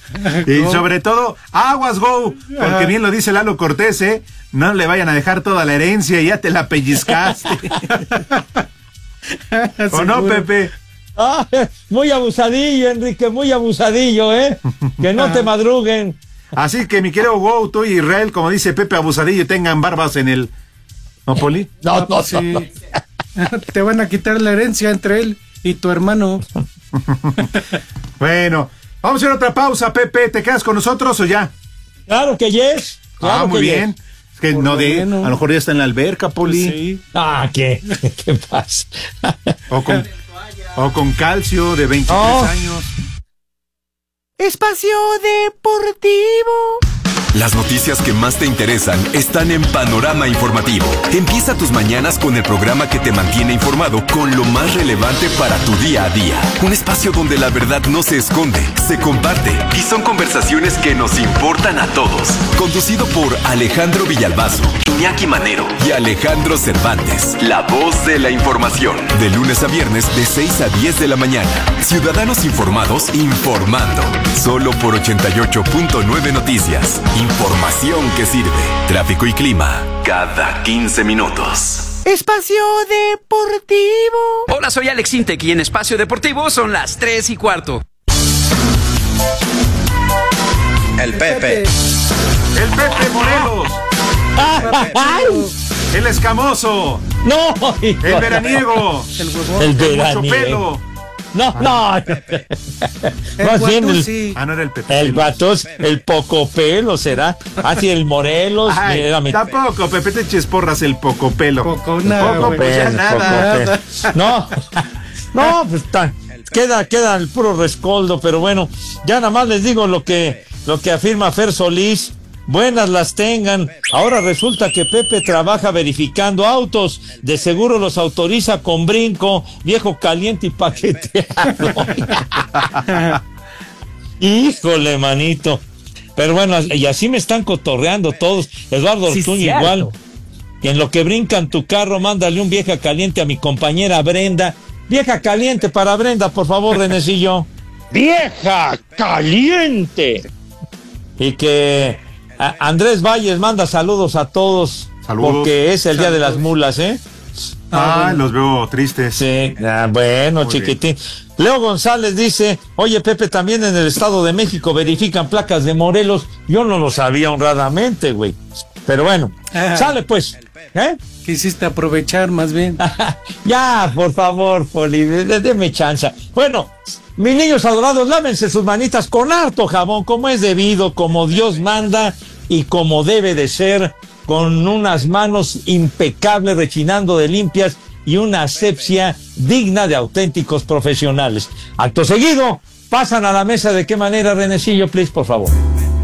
Y sobre todo, aguas, Go, porque bien lo dice Lalo Cortés, no le vayan a dejar toda la herencia y ya te la pellizcaste. ¿O no, Pepe? Muy abusadillo, Enrique, muy abusadillo, que no te madruguen. Así que, mi querido Go, tú y Israel, como dice Pepe, abusadillo, tengan barbas en el... ¿No, Poli? No, sí. Te van a quitar la herencia entre él y tu hermano. Bueno, vamos a hacer otra pausa, Pepe. ¿Te quedas con nosotros o ya? Claro que yes. Claro muy bien. Es que Por no lo de... menos. A lo mejor ya está en la alberca, Poli. Sí. ¿Qué pasa? O con calcio de 23 años. Espacio Deportivo. Las noticias que más te interesan están en Panorama Informativo. Empieza tus mañanas con el programa que te mantiene informado con lo más relevante para tu día a día. Un espacio donde la verdad no se esconde, se comparte y son conversaciones que nos importan a todos. Conducido por Alejandro Villalbazo, Iñaki Manero y Alejandro Cervantes. La voz de la información. De lunes a viernes de 6 a 10 de la mañana. Ciudadanos informados informando. Solo por 88.9 Noticias. Información que sirve. Tráfico y clima cada 15 minutos. Espacio Deportivo. Hola, soy Alex Intec y en Espacio Deportivo son las 3:15. El Pepe. El Pepe Morelos. El escamoso. No, El veraniego. El huevón. El El mucho veraniego. pelo. No. Más bien Guatusi. No era el Pepe. el Guatos, el poco pelo será. Así el Morelos. Ay, tampoco, Pepe, te eches porras el poco pelo. Poco nada, Poco, güey. pues ya Pelo, nada. poco pelo. No, pues queda el puro rescoldo, pero bueno, ya nada más les digo lo que afirma Fer Solís. Buenas las tengan. Ahora resulta que Pepe trabaja verificando autos. De seguro los autoriza con brinco, viejo caliente y paqueteado. Híjole, manito. Pero bueno, y así me están cotorreando todos. Eduardo Sí, Ortuño cierto. igual. Y en lo que brincan tu carro, mándale un vieja caliente a mi compañera Brenda. Vieja caliente para Brenda, por favor, Renecillo. ¡Vieja caliente! Y que Andrés Valles manda saludos a todos. Saludos. Porque es el día de las mulas, Los veo tristes. Sí, bueno, Muy chiquitín. Leo González dice, oye, Pepe, también en el Estado de México verifican placas de Morelos. Yo no lo sabía honradamente, güey. Pero bueno, sale pues. Quisiste aprovechar más bien. Ya, por favor, Poli, déme chance. Bueno, mis niños adorados, lávense sus manitas con harto jabón, como es debido, como Dios manda y como debe de ser, con unas manos impecables, rechinando de limpias y una asepsia digna de auténticos profesionales. Acto seguido, pasan a la mesa. ¿De qué manera, Renecillo, please, por favor?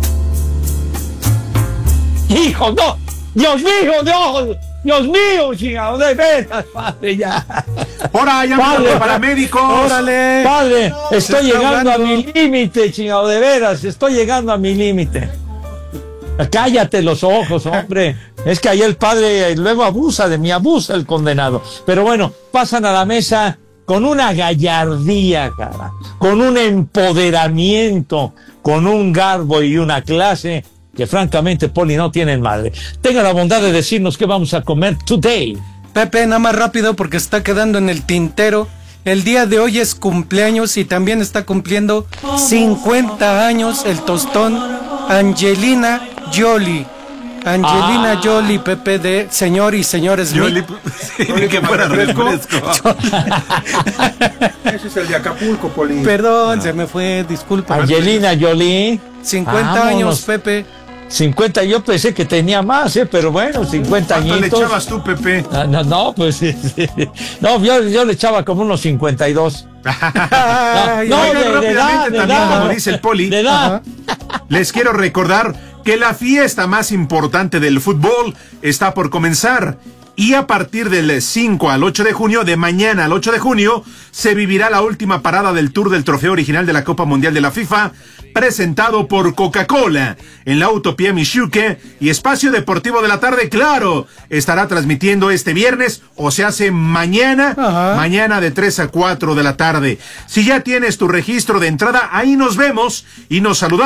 ¡Hijo, no! ¡Dios mío, Dios mío, chingado, de veras, padre, ya! ¡Ahora, llama a paramédicos! ¡Órale! Padre, estoy se está llegando a ahogando. mi límite, chingado, de veras, estoy llegando a mi límite. Cállate los ojos, hombre. Es que ahí el padre luego abusa el condenado. Pero bueno, pasan a la mesa con una gallardía, cara, con un empoderamiento, con un garbo y una clase que francamente, Poli, no tienen madre. Tenga la bondad de decirnos qué vamos a comer today. Pepe, nada más rápido porque está quedando en el tintero. El día de hoy es cumpleaños y también está cumpliendo 50 años el tostón Angelina Jolie. Angelina Jolie, Pepe, de Señor y Señores Jolie, que fuera refresco. Ese es el de Acapulco, Poli. Perdón, se me fue, disculpa. Angelina Jolie. 50 Vámonos. años, Pepe. 50, yo pensé que tenía más, pero bueno, 50 ¿Cuánto le añitos. echabas tú, Pepe? No, pues sí. No, yo le echaba como unos 52. Ay, No, Oigan, de rápidamente edad, también, de edad. como dice el Poli, De edad. les quiero recordar que la fiesta más importante del fútbol está por comenzar. Y a partir del 5 al 8 de junio, de mañana al 8 de junio, se vivirá la última parada del Tour del Trofeo Original de la Copa Mundial de la FIFA, presentado por Coca-Cola en la Utopía Michuque, y Espacio Deportivo de la Tarde, claro, estará transmitiendo este viernes, o se hace mañana, mañana de 3 a 4 de la tarde. Si ya tienes tu registro de entrada, ahí nos vemos y nos saludamos.